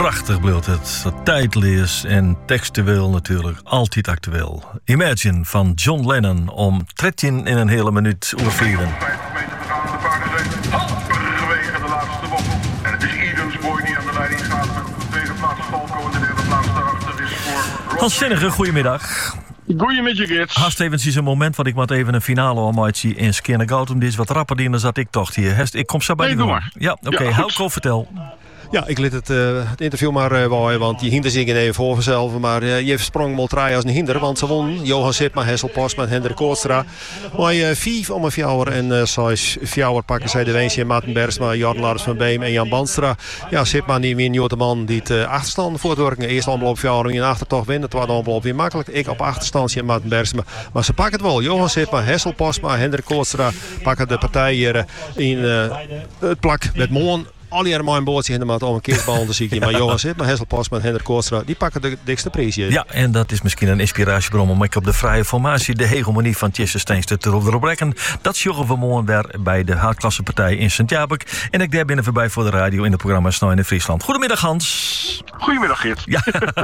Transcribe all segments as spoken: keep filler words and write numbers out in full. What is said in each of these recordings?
prachtig bleef het. Tijdloos en textueel natuurlijk. Altijd actueel. Imagine van John Lennon om dertien in een hele minuut oer vieren. vijftig meter te gaan. De paarden zijn halverwege de laatste bocht. En het is Edens Boy die aan de leiding gaat. Met op de tweede plaats Falco en de derde plaats daarachter is voor... Hans Zinnige, goedemiddag. Goedemiddag, Gits. Haast eventjes een moment, want ik moet even een finale omhouden in Skinnergout. Om dit is wat rapper die, dan zat ik toch hier. Hest, ik kom zo bij Nee, die doe door. maar. Ja, oké. Okay. Ja, Helco, vertel. Ja, ik liet het, uh, het interview maar uh, wel, want die hinder zich even voor vanzelf. Maar uh, je sprong Moltraai als een hinder, want ze won. Johan Sipma, Hessel Postma, Hendrik Koortstra. Maar uh, vijf om een fjouwer en uh, zes fjouwer pakken zij de Weensje, Maarten Bergsma, Jordan Lars van Beem en Jan Banstra. Ja, Sipma die weer een man die het uh, achterstand voortwerken. Eerst omloop fjouwer en een achtertocht winnen. Het was omloop weer makkelijk. Ik op achterstandje en Maarten Bergsma. Maar ze pakken het wel. Johan Sipma, Hessel Postma, Hendrik Koortstra pakken de partij hier uh, in uh, het plak met Moon. Al die mijn boordje in de maand om een keersbal te zien. Maar Johan zit, maar Hessel Post met Hendrik Koortstra, die pakken de dikste prijs hier. Ja, en dat is misschien een inspiratiebron om ik op de vrije formatie de hegemonie van Tjesse Steenster erop te rekken. Dat zorgen we morgen weer bij de Haarklassepartij in Sint-Jabek. En ik daar binnen voorbij voor de radio in het programma Snij in Friesland. Goedemiddag, Hans. Goedemiddag, Geert. Ja,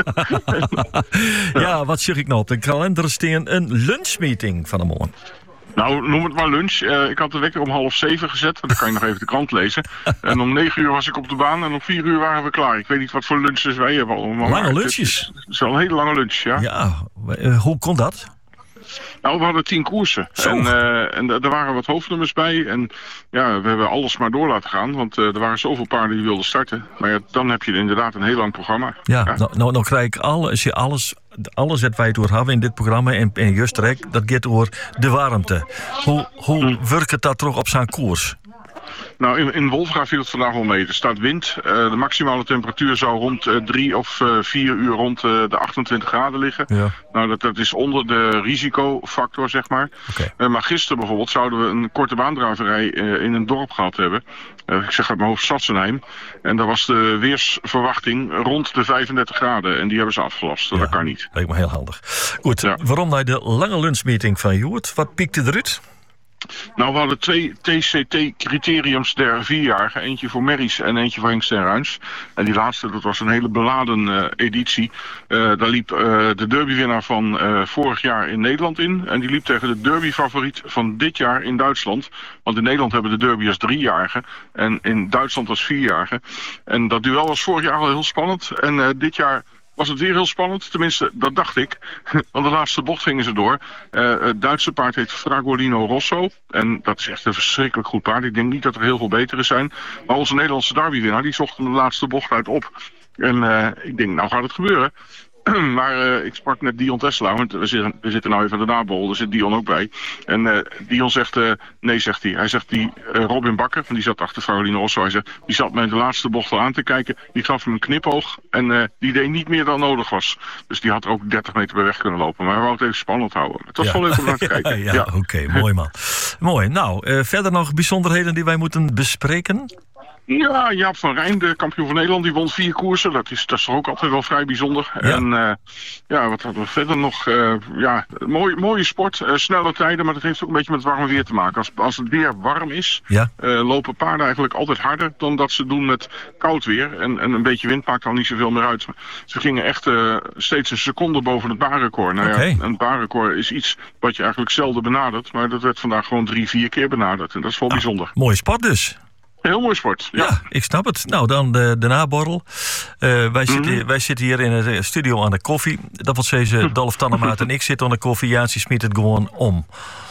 ja, wat zeg ik nou op de kalender staan? Een lunchmeeting van de morgen. Nou, noem het maar lunch. Uh, ik had de wekker om half zeven gezet. Dan kan je nog even de krant lezen. En om negen uur was ik op de baan. En om vier uur waren we klaar. Ik weet niet wat voor lunches wij hebben allemaal. Lange lunches. Het is wel een hele lange lunch, ja. Ja, uh, hoe kon dat? Nou, we hadden tien koersen. Zo. En, uh, en er waren wat hoofdnummers bij. En ja, we hebben alles maar door laten gaan. Want uh, er waren zoveel paarden die wilden starten. Maar ja, dan heb je inderdaad een heel lang programma. Ja, ja. Nou, nou, nou krijg ik al, als je alles... Alles wat wij door hebben in dit programma en, en juist direct, dat gaat over de warmte. Hoe, hoe hm. werkt het dat terug op zijn koers? Nou, in, in Wolfga viel het vandaag wel mee. Er staat wind. Uh, de maximale temperatuur zou rond uh, drie of uh, vier uur rond uh, de achtentwintig graden liggen. Ja. Nou, dat, dat is onder de risicofactor, zeg maar. Okay. Uh, maar gisteren bijvoorbeeld zouden we een korte baandraverij uh, in een dorp gehad hebben. Uh, ik zeg uit mijn hoofd Sassenheim. En daar was de weersverwachting rond de vijfendertig graden. En die hebben ze afgelast. Ja, dat kan niet. Lijkt me heel handig. Goed, ja. Waarom naar de lange lunchmeeting van Joert? Wat piekte eruit? Nou, we hadden twee T C T-criteriums der vierjarigen. Eentje voor Merries en eentje voor Hengst en Ruins. En die laatste, dat was een hele beladen uh, editie. Uh, daar liep uh, de derbywinnaar van uh, vorig jaar in Nederland in. En die liep tegen de derbyfavoriet van dit jaar in Duitsland. Want in Nederland hebben de derby als driejarigen. En in Duitsland als vierjarigen. En dat duel was vorig jaar al heel spannend. En uh, dit jaar... was het weer heel spannend. Tenminste, dat dacht ik. Want de laatste bocht gingen ze door. Uh, het Duitse paard heet Fragolino Rosso. En dat is echt een verschrikkelijk goed paard. Ik denk niet dat er heel veel betere zijn. Maar onze Nederlandse derbywinnaar, die zocht hem de laatste bocht uit op. En uh, ik denk, nou gaat het gebeuren. Maar uh, ik sprak net Dion Tesselaar, want we zitten, we zitten nou even aan de nabool, daar zit Dion ook bij. En uh, Dion zegt, uh, nee zegt hij. Hij zegt, die uh, Robin Bakker, die zat achter Fragolino Rosso, hij zegt, die zat mij de laatste bocht al aan te kijken. Die gaf hem een knipoog en uh, die deed niet meer dan nodig was. Dus die had er ook dertig meter bij weg kunnen lopen. Maar hij wou het even spannend houden. Het was ja. wel leuk om naar te kijken. ja, ja, ja. oké, okay, mooi man. Mooi. Nou, uh, verder nog bijzonderheden die wij moeten bespreken? Ja, Jaap van Rijn, de kampioen van Nederland, die won vier koersen. Dat is, dat is toch ook altijd wel vrij bijzonder. Ja. En uh, ja, wat hadden we verder nog? Uh, ja, mooie, mooie sport, uh, snelle tijden, maar dat heeft ook een beetje met het warme weer te maken. Als, als het weer warm is, ja. uh, lopen paarden eigenlijk altijd harder dan dat ze doen met koud weer. En, en een beetje wind maakt al niet zoveel meer uit. Ze gingen echt uh, steeds een seconde boven het baanrecord. Nou okay. ja, een baanrecord is iets wat je eigenlijk zelden benadert, maar dat werd vandaag gewoon drie, vier keer benaderd. En dat is wel ah, bijzonder. Mooie sport dus. Heel mooi sport. Ja. ja, ik snap het. Nou, dan de, de naborrel. Uh, wij, zitten, mm-hmm. wij zitten hier in de studio aan de koffie. Dat wil zeggen, Dolf Tannemaat en ik zitten aan de koffie. Jaansie smiet het gewoon om.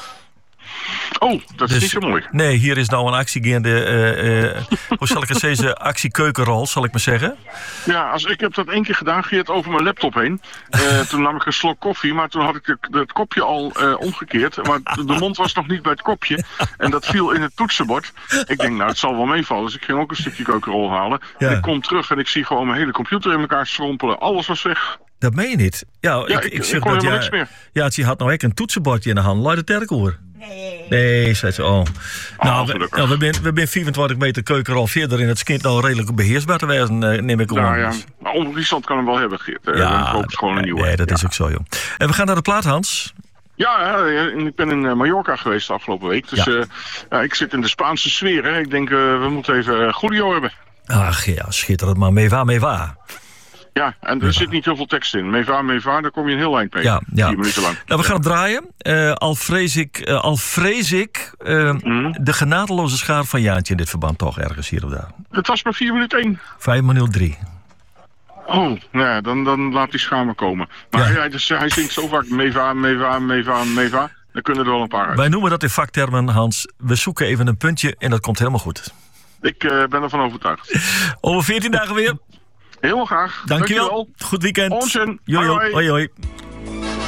Oh, dat is dus, niet zo mooi. Nee, hier is nou een actiegaande, uh, uh, hoe zal ik het zeggen, actiekeukenrol, zal ik maar zeggen. Ja, als, ik heb dat één keer gedaan, Geert, over mijn laptop heen. Uh, toen nam ik een slok koffie, maar toen had ik de, de, het kopje al uh, omgekeerd. Maar de, de mond was nog niet bij het kopje. En dat viel in het toetsenbord. Ik denk, nou, het zal wel meevallen. Dus ik ging ook een stukje keukenrol halen. Ja. En ik kom terug en ik zie gewoon mijn hele computer in elkaar schrompelen. Alles was weg. Dat meen je niet. Ja, ja ik, ik, ik zeg ik kon dat helemaal ja, niks meer. Ja, ze had nou ook een toetsenbordje in de hand. Luid het terkoor. Nee. Nee, zei ze. Oh. Nou, we, nou, we zijn we vierentwintig meter keukenrol verder in het skint nou redelijk beheersbaar te wezen, uh, neem ik om. Nou ja, maar omriesland kan hem wel hebben, Geert. Uh, ja, dan is gewoon een nieuwe. Nee, dat ja. is ook zo, joh. En we gaan naar de plaat, Hans. Ja, ik ben in Mallorca geweest de afgelopen week. Dus ja. Uh, ja, ik zit in de Spaanse sfeer. Hè. Ik denk, uh, we moeten even Julio hebben. Ach ja, schitterend, maar mee waar, mee waar. Ja, en er zit niet heel veel tekst in. Meva, meva, daar kom je een heel eind mee. Ja, ja. Vier minuten lang. Nou, we gaan het draaien. Uh, al vrees ik, uh, al vrees ik uh, mm. de genadeloze schaar van Jaantje in dit verband toch ergens hier of daar. Het was maar vier minuten één. vijf minuten drie. Oh, nou ja, dan, dan laat die schaar maar komen. Maar ja. hij, dus, hij zingt zo vaak meva, meva, meva, meva. Dan kunnen er wel een paar uit. Wij noemen dat in vaktermen, Hans. We zoeken even een puntje en dat komt helemaal goed. Ik uh, ben ervan overtuigd. Over veertien dagen weer. Heel graag. Dankjewel. Dankjewel. Goed weekend. Onzin. Hoi, hoi. hoi, hoi.